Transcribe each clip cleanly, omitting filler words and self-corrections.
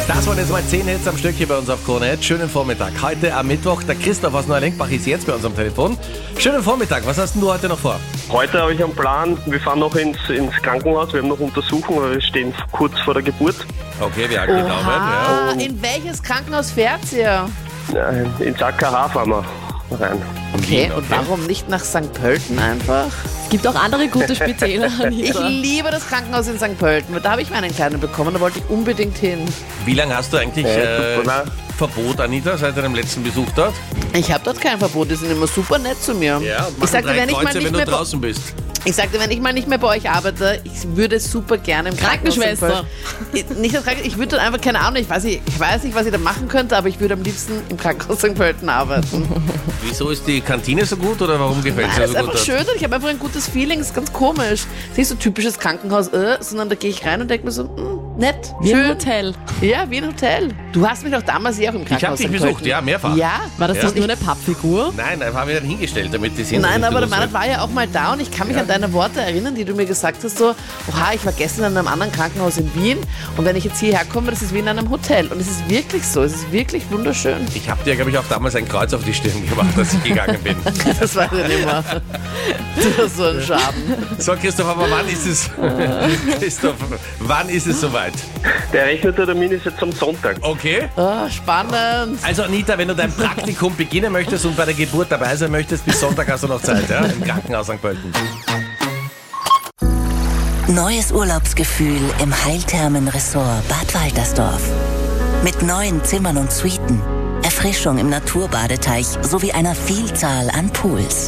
Das waren jetzt mal 10 Hits am Stück hier bei uns auf Krone Hit. Schönen Vormittag. Heute am Mittwoch. Der Christoph aus Neulenkbach ist jetzt bei uns am Telefon. Schönen Vormittag. Was hast denn du heute noch vor? Heute habe ich einen Plan. Wir fahren noch ins Krankenhaus. Wir haben noch Untersuchungen, weil wir stehen kurz vor der Geburt. Okay, wir halten die Daumen. Ja. In welches Krankenhaus fährt ihr? Ins AKH fahren wir rein. Okay, und warum nicht nach St. Pölten einfach? Es gibt auch andere gute Spitäler. Ich liebe das Krankenhaus in St. Pölten. Da habe ich meinen Kleinen bekommen, da wollte ich unbedingt hin. Wie lange hast du eigentlich Verbot, Anita, seit deinem letzten Besuch dort? Ich habe dort kein Verbot, die sind immer super nett zu mir. Ja, ich sagte, wenn du draußen bist. Ich sagte, wenn ich mal nicht mehr bei euch arbeite, ich würde super gerne im Krankenschwester. Nicht als Krankenschwester, ich würde dann einfach, keine Ahnung, ich weiß nicht, was ich da machen könnte, aber ich würde am liebsten im Krankenhaus St. Pölten arbeiten. Wieso ist die Kantine so gut oder warum gefällt es dir so gut? Es ist einfach schön und ich habe einfach ein gutes Feeling, es ist ganz komisch. Es ist nicht so typisches Krankenhaus, sondern da gehe ich rein und denke mir so, nett, wie schön. Ein Hotel. Ja, wie ein Hotel. Du hast mich doch damals auch im Krankenhaus Ich habe dich besucht, ja, mehrfach. Ja. War das nicht nur eine Pappfigur? Nein, da haben wir dann hingestellt, damit die sind. Nein, aber der Mann war ja auch mal da und ich kann mich an deine Worte erinnern, die du mir gesagt hast, so, oha, ich war gestern in einem anderen Krankenhaus in Wien und wenn ich jetzt hierher komme, das ist wie in einem Hotel und es ist wirklich so, es ist wirklich wunderschön. Ich habe dir, glaube ich, auch damals ein Kreuz auf die Stirn gemacht, als ich gegangen bin. Das war ja nicht mehr. Du hast so einen Schaden. So, Christoph, aber wann ist es soweit? Der errechnete Termin ist jetzt am Sonntag. Okay. Oh, spannend. Also Anita, wenn du dein Praktikum beginnen möchtest und bei der Geburt dabei sein möchtest, bis Sonntag hast du noch Zeit, ja? Im Krankenhaus St. Pölten. Neues Urlaubsgefühl im Heilthermen-Resort Bad Waltersdorf. Mit neuen Zimmern und Suiten, Erfrischung im Naturbadeteich sowie einer Vielzahl an Pools.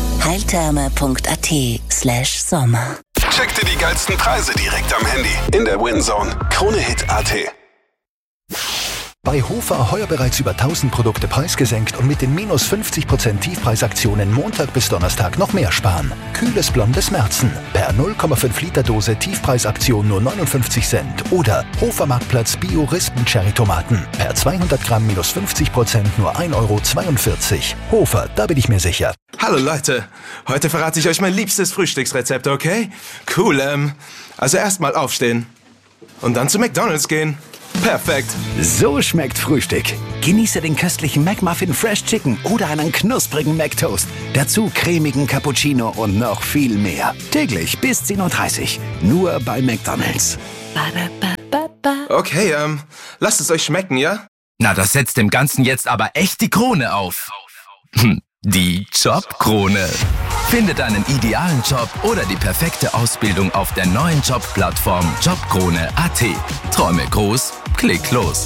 heiltherme.at/Sommer. Check dir die geilsten Preise direkt am Handy in der WinZone. KroneHit.at. Bei Hofer heuer bereits über 1000 Produkte preisgesenkt und mit den minus 50% Tiefpreisaktionen Montag bis Donnerstag noch mehr sparen. Kühles blondes Märzen per 0,5 Liter Dose Tiefpreisaktion nur 59 Cent. Oder Hofer Marktplatz Bio Rispen Cherry Tomaten per 200 Gramm minus 50% nur 1,42 Euro. Hofer, da bin ich mir sicher. Hallo Leute, heute verrate ich euch mein liebstes Frühstücksrezept, okay? Cool, also erstmal aufstehen und dann zu McDonald's gehen. Perfekt. So schmeckt Frühstück. Genieße den köstlichen McMuffin Fresh Chicken oder einen knusprigen McToast. Dazu cremigen Cappuccino und noch viel mehr. Täglich bis 10:30 Uhr. Nur bei McDonald's. Okay, lasst es euch schmecken, ja? Na, das setzt dem Ganzen jetzt aber echt die Krone auf. Die Jobkrone. Finde deinen idealen Job oder die perfekte Ausbildung auf der neuen Jobplattform Jobkrone.at. Träume groß, klick los.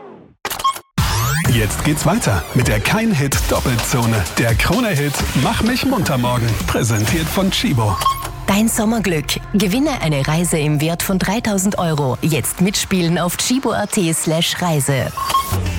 Jetzt geht's weiter mit der Kein-Hit-Doppelzone. Der Krone-Hit Mach mich munter morgen. Präsentiert von Chibo. Dein Sommerglück. Gewinne eine Reise im Wert von 3.000 Euro. Jetzt mitspielen auf chibo.at/Reise.